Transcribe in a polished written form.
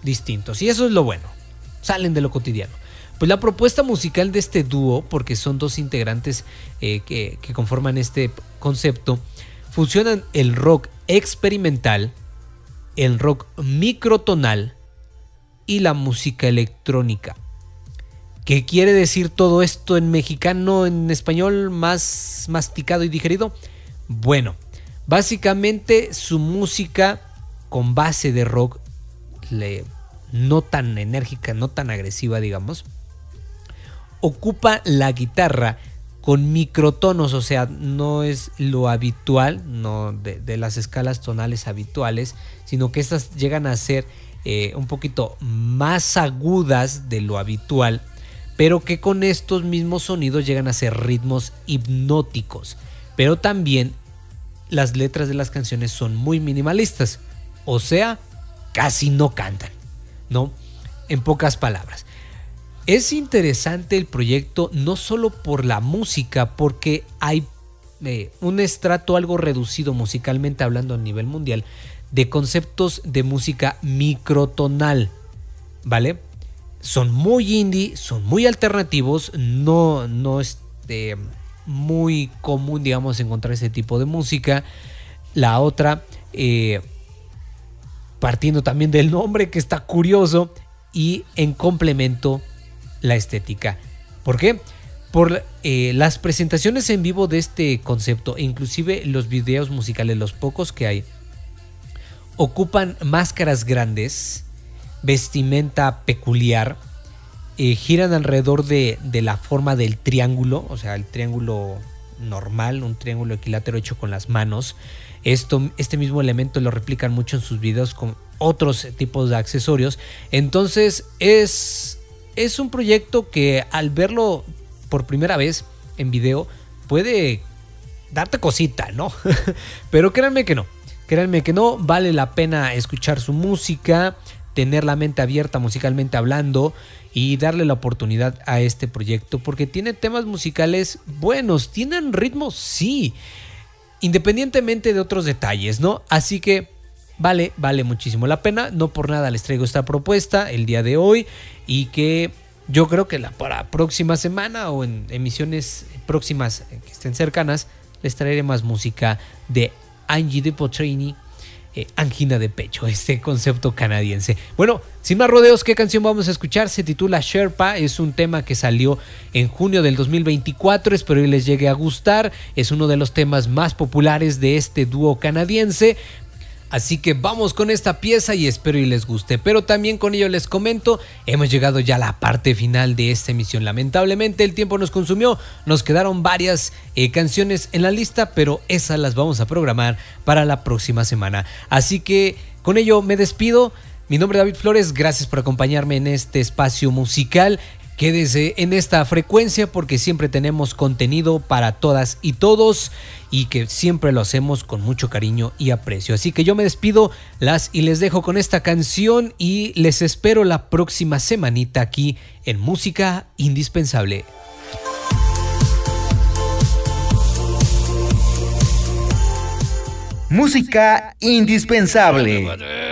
distintos. Y eso es lo bueno. Salen de lo cotidiano. Pues la propuesta musical de este dúo, porque son dos integrantes que conforman este concepto, fusionan el rock experimental, el rock microtonal y la música electrónica. ¿Qué quiere decir todo esto en mexicano, en español más masticado y digerido? Bueno, básicamente su música con base de rock, no tan enérgica, no tan agresiva, digamos, ocupa la guitarra con microtonos, o sea, no es lo habitual, no de las escalas tonales habituales, sino que estas llegan a ser un poquito más agudas de lo habitual, pero que con estos mismos sonidos llegan a ser ritmos hipnóticos. Pero también las letras de las canciones son muy minimalistas, o sea, casi no cantan, ¿no? En pocas palabras. Es interesante el proyecto no solo por la música, porque hay un estrato algo reducido musicalmente hablando a nivel mundial de conceptos de música microtonal, ¿vale? Son muy indie, son muy alternativos, no es muy común, digamos, encontrar ese tipo de música. La otra, partiendo también del nombre que está curioso, y en complemento la estética. ¿Por qué? Por las presentaciones en vivo de este concepto, e inclusive los videos musicales, los pocos que hay, ocupan máscaras grandes, vestimenta peculiar, giran alrededor de la forma del triángulo, o sea, el triángulo normal, un triángulo equilátero hecho con las manos. Este mismo elemento lo replican mucho en sus videos con otros tipos de accesorios. Entonces es un proyecto que al verlo por primera vez en video puede darte cosita, ¿no? Pero créanme que no, vale la pena escuchar su música, tener la mente abierta musicalmente hablando y darle la oportunidad a este proyecto, porque tiene temas musicales buenos, tienen ritmo, sí, independientemente de otros detalles, ¿no? Así que vale muchísimo la pena. No por nada les traigo esta propuesta el día de hoy, y que yo creo que para próxima semana o en emisiones próximas que estén cercanas les traeré más música de Angie Depotrini, Angina de Pecho, este concepto canadiense. Bueno, sin más rodeos, ¿qué canción vamos a escuchar? Se titula Sherpa, es un tema que salió en junio del 2024, espero que les llegue a gustar, es uno de los temas más populares de este dúo canadiense. Así que vamos con esta pieza y espero y les guste. Pero también con ello les comento, hemos llegado ya a la parte final de esta emisión. Lamentablemente el tiempo nos consumió, nos quedaron varias canciones en la lista, pero esas las vamos a programar para la próxima semana. Así que con ello me despido. Mi nombre es David Flores, gracias por acompañarme en este espacio musical. Quédese en esta frecuencia porque siempre tenemos contenido para todas y todos, y que siempre lo hacemos con mucho cariño y aprecio. Así que yo me despido y les dejo con esta canción y les espero la próxima semanita aquí en Música Indispensable. Música Indispensable.